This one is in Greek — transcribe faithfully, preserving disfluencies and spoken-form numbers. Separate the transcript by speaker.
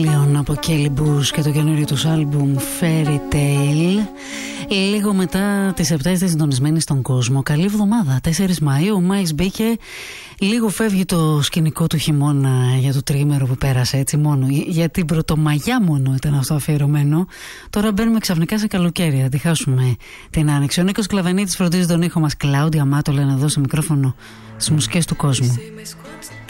Speaker 1: Λιόν από Kelly Bush και το καινούριο τους άλμπουμ Fairy Tale. Λίγο μετά τις επτά είστε συντονισμένοι στον κόσμο. Καλή εβδομάδα, τέσσερις Μαΐου. Ο Μάης μπήκε. Λίγο φεύγει το σκηνικό του χειμώνα για το τρίμερο που πέρασε, έτσι μόνο. Για την Πρωτομαγιά μόνο ήταν αυτό αφιερωμένο. Τώρα μπαίνουμε ξαφνικά σε καλοκαίρι. Θα τη χάσουμε την άνοιξη. Ο Νίκος Κλαβενίτης φροντίζει τον ήχο μας. Κλάουντια Μάτολα να δώσει μικρόφωνο στις μουσικές του κόσμου.